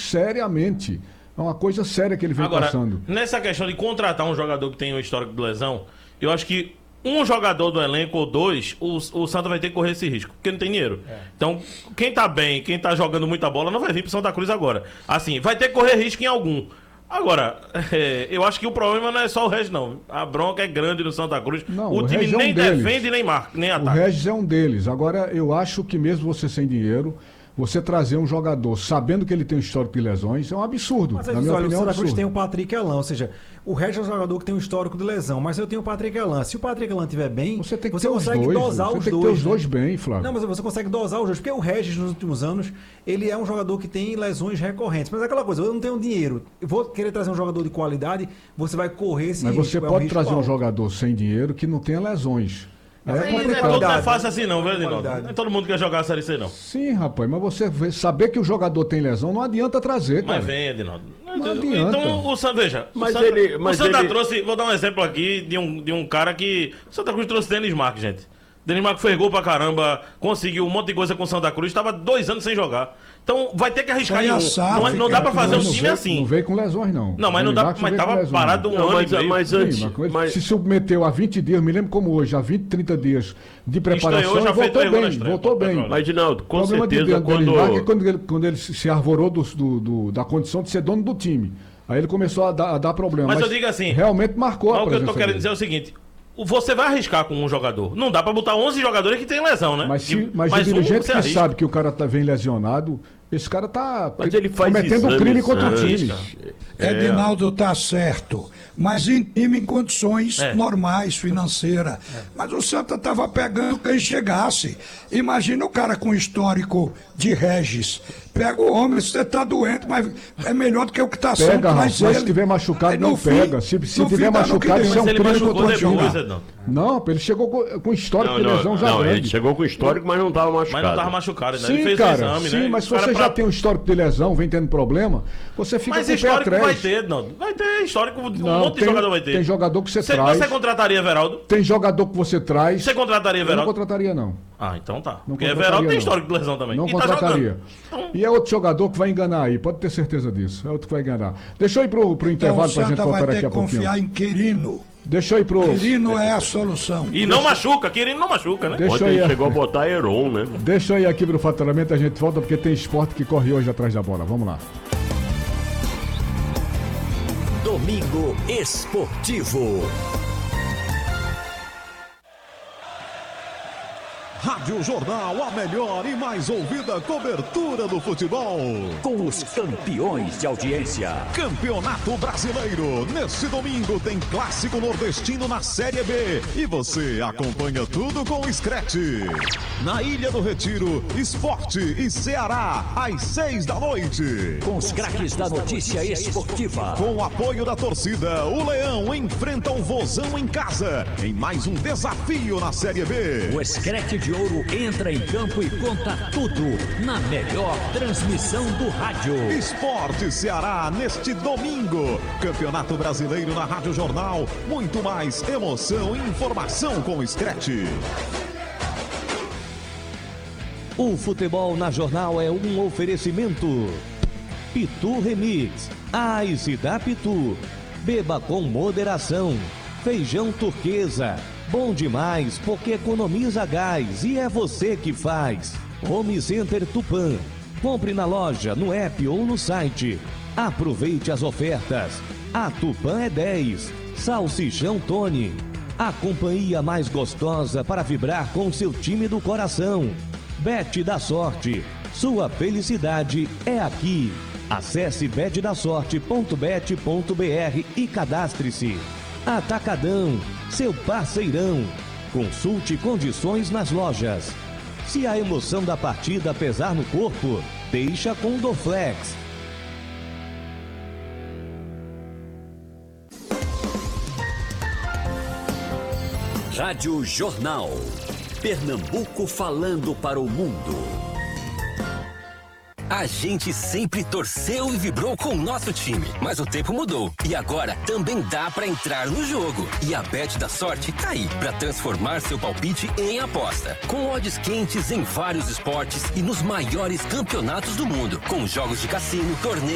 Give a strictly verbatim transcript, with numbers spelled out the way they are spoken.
seriamente. É uma coisa séria que ele vem Agora, passando. Nessa questão de contratar um jogador que tem um histórico de lesão, eu acho que um jogador do elenco ou dois, o, o Santa vai ter que correr esse risco, porque não tem dinheiro. É. Então, quem tá bem, quem tá jogando muita bola, não vai vir pro Santa Cruz agora. Assim, vai ter que correr risco em algum. Agora, é, eu acho que o problema não é só o Regis, não. A bronca é grande no Santa Cruz. Não, o, o time Regis nem é um deles. defende, nem marca, nem ataca. O Regis é um deles. Agora, eu acho que mesmo você sem dinheiro, você trazer um jogador sabendo que ele tem um histórico de lesões é um absurdo. Mas, na minha olha, opinião, o Santa Cruz absurdo. tem o Patrick Elan, ou seja, o Regis é um jogador que tem um histórico de lesão, mas eu tenho o Patrick Elan. Se o Patrick Elan estiver bem, você, tem que você ter consegue os dois, dosar você os tem dois. que ter os dois né? bem, Flávio. Não, mas você consegue dosar os dois, porque o Regis nos últimos anos, ele é um jogador que tem lesões recorrentes. Mas é aquela coisa, eu não tenho dinheiro, eu vou querer trazer um jogador de qualidade, você vai correr esse Mas risco. você é um pode risco trazer um alto. jogador sem dinheiro que não tenha lesões. Mas É aí não é, complicado. todo, não é fácil assim não, viu, Edinaldo? Qualidade. Não é todo mundo que quer jogar a Série C, não. Sim, rapaz, mas você vê- saber que o jogador tem lesão não adianta trazer, cara. Mas vem, Edinaldo. Não adianta. Então, o Santa, veja, Mas o Santa, ele- o mas Santa ele- trouxe, vou dar um exemplo aqui de um, de um cara que, o Santa Cruz trouxe Denis Marques, gente. Denis Marques fez gol pra caramba, conseguiu um monte de coisa com o Santa Cruz, estava dois anos sem jogar. Então, vai ter que arriscar em um. Não, não dá pra fazer um Não time veio- assim. Não veio com lesões, não. Não, mas não dá, Marques mas veio com tava lesões, parado um Não, ano mas- e meio. mas Sim, antes- mas ele mas- se submeteu a vinte dias, me lembro como hoje, a vinte, trinta dias de preparação Estreou, já e fez voltou três gols na bem, estreia, voltou contra o bem. Petróleo. Mas, Dinaldo, O com problema de certeza, Denis quando... Marques é quando ele, quando ele se arvorou do, do- do- da condição de ser dono do time. Aí ele começou a dar, a dar problema. Mas eu digo assim, realmente marcou Mas a o que eu tô presença querendo dele. dizer é o seguinte: você vai arriscar com um jogador. Não dá pra botar onze jogadores que tem lesão, né? Mas, se, Que- mas, o um dirigente você que arrisca. sabe que o cara tá, vem lesionado, esse cara tá Mas ele faz cometendo um exames crime contra o antes, time. cara. Edinaldo tá certo, mas em time em condições É. normais, financeira. Mas o Santa tava pegando quem chegasse. Imagina o cara com histórico de Regis. Pega o homem, você tá doente, mas é melhor do que o que tá sendo, Pega, traz rapaz, mas ele. se tiver machucado, Aí, no não fim- pega. Se, se no fim tiver dá no que machucado, deu. isso é um Mas ele crime machucou contra o time. depois, Edinaldo. Não, ele chegou com, com histórico Não, de não, lesão já não, grande. ele chegou com histórico, mas não estava machucado. Mas não tava machucado, né? Sim, Ele fez cara, o exame, sim, né? mas se O cara você pra- já tem um histórico de lesão, vem tendo problema, você fica Mas com o pé histórico atrás. vai ter, não. Vai ter histórico, um Não, monte de tem- jogador vai ter. tem jogador que você Você, traz. você contrataria Everaldo? Tem jogador que você traz. Você contrataria Eu não Everaldo? contrataria, não. Ah, então tá. Não Porque contrataria, Everaldo tem não. histórico de lesão também. Não E tá contrataria. jogando. Então, E é outro jogador que vai enganar aí, pode ter certeza disso. É outro que vai enganar. Deixa eu ir pro, pro Então intervalo o pra gente Santa vai voltar ter daqui que a pouquinho. confiar em Quirino. Deixa eu ir pro. Quirino é a solução. E não machuca, querendo não machuca, né? Deixa Ontem eu ele ir. chegou a botar Heron, né? Deixa eu ir aqui pro faturamento, a gente volta porque tem esporte que corre hoje atrás da bola. Vamos lá. Domingo Esportivo. Rádio Jornal, a melhor e mais ouvida cobertura do futebol. Com os campeões de audiência. Campeonato Brasileiro. Neste domingo tem Clássico Nordestino na Série B. E você acompanha tudo com o Scratch. Na Ilha do Retiro, Esporte e Ceará, às seis da noite. Com os craques da notícia esportiva. Com o apoio da torcida, o Leão enfrenta o Vozão em casa. Em mais um desafio na Série B. O Scratch de Ouro entra em campo e conta tudo na melhor transmissão do rádio. Esporte Ceará neste domingo. Campeonato Brasileiro na Rádio Jornal. Muito mais emoção e informação com o Scratch. O futebol na Jornal é um oferecimento. Pitu Remix. A e da Pitu. Beba com moderação. Feijão turquesa. Bom demais porque economiza gás e é você que faz. Home Center Tupã. Compre na loja, no app ou no site. Aproveite as ofertas. A Tupã é dez. Salsichão Tony. A companhia mais gostosa para vibrar com seu time do coração. Bet da Sorte. Sua felicidade é aqui. Acesse bet da sorte ponto bet ponto br e cadastre-se. Atacadão, seu parceirão. Consulte condições nas lojas. Se a emoção da partida pesar no corpo, deixa com o Dorflex. Rádio Jornal. Pernambuco falando para o mundo. A gente sempre torceu e vibrou com o nosso time, mas o tempo mudou e agora também dá pra entrar no jogo. E a Bet da Sorte tá aí pra transformar seu palpite em aposta. Com odds quentes em vários esportes e nos maiores campeonatos do mundo, com jogos de cassino, torneios